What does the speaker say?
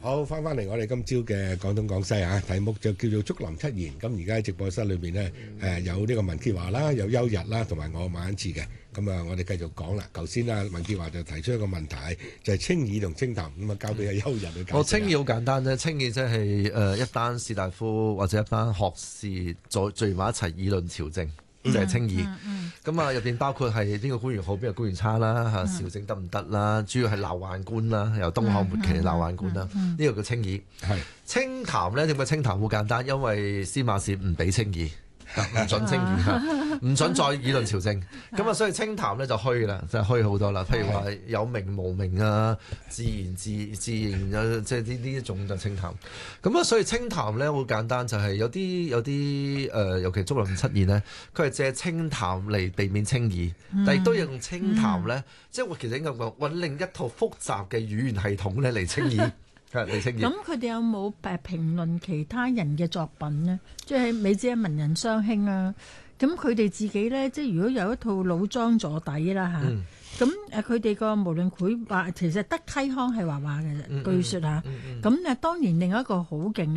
好，翻嚟我哋今朝嘅廣東廣西啊，題目就叫做竹林七賢。咁而家喺直播室裏邊呢，有呢個文潔華啦，有邱日啦，同埋我馬恩賜嘅。咁啊，我哋繼續講啦。頭先啊，文潔華就提出一個問題，就係青議同清談。咁啊，交俾阿邱日去解釋。 青議好簡單啫，青議即係一班士大夫或者一班學士聚埋一齊議論朝政。就係青議，咁啊入邊包括係邊個官員好，邊個官員差啦，嚇朝政得唔得啦？主要係鬧宦官啦，由東漢末期鬧宦官啦，呢個叫青議。清談咧，點解清談好簡單？因為司馬氏唔俾青議。唔准青議，唔准再議論朝政，咁啊，所以清談咧就虛啦，就虛好多啦。譬如話有名無名啊，自然自然啊，即係呢一種就清談。咁啊，所以清談咧好簡單，就係有啲尤其竹林七賢咧，佢係借清談嚟避免青議，但亦都用清談咧，即係其實應該講揾另一套複雜嘅語言系統咧嚟青議。咁佢哋有冇評論其他人嘅作品呢？即係美子文人雙馨啊，咁佢哋自己呢，即係如果有一套老莊坐底啦嚇，咁佢哋個無論繪畫，其實得溪康係畫畫嘅，據說嚇。咁當然另一個好勁